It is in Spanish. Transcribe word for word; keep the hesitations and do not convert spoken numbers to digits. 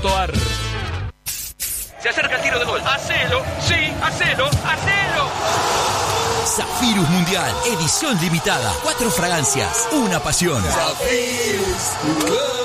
Toar. Se acerca el tiro de gol. ¡Hacelo! ¡Sí! ¡Hacelo! ¡Hacelo! Zafirus Mundial, edición limitada. Cuatro fragancias, una pasión. Zafirus.